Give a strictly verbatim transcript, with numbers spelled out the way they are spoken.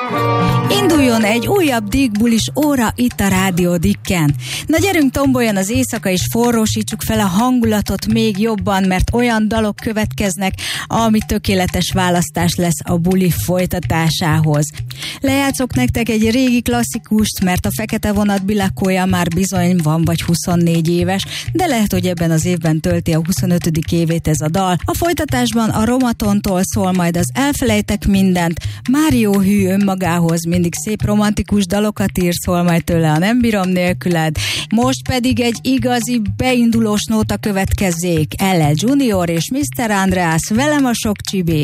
Induljon egy újabb diggbulis óra itt a Rádió Dikken. Na gyerünk, tomboljon az éjszaka és forrósítsuk fel a hangulatot még jobban, mert olyan dalok következnek, ami tökéletes választás lesz a buli folytatásához. Lejátszok nektek egy régi klasszikust, mert a Fekete Vonat bilakója már bizony van vagy huszonnégy éves, de lehet, hogy ebben az évben tölti a huszonötödik évét ez a dal. A folytatásban a Romatontól szól majd az Elfelejtek mindent, Mário hű önmagához, mindig szép romantikus dalokat ír, szól majd tőle a Nem bírom nélküled. Most pedig egy igazi beindulós nóta következzék. el el Junior és miszter András, velem a sok csibé.